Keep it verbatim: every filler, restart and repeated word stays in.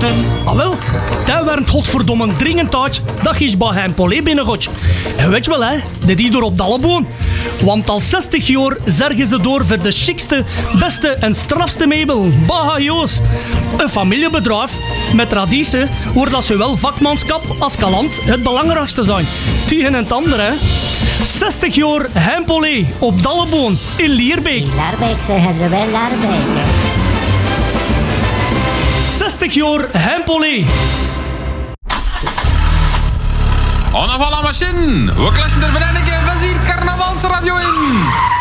Ah wel, dat werd godverdomme dringend uit dat je bij hem Polé binnengooit. En weet je wel, hè, dat die door op Dalleboon. Want al zestig jaar zorgen ze door voor de chicste, beste en strafste meubel. Baha Joos. Een familiebedrijf met traditie wordt dat zowel vakmanschap als kalant het belangrijkste zijn. Tegen het andere, hè. zestig jaar Hempolé op Dalleboon in Lierbeek. In Laarbeek zeggen ze wel Laarbeek, hè. zestig jaar Hempolé. On a la machine. We klatschen er vereniging van hier Carnavalsradio in.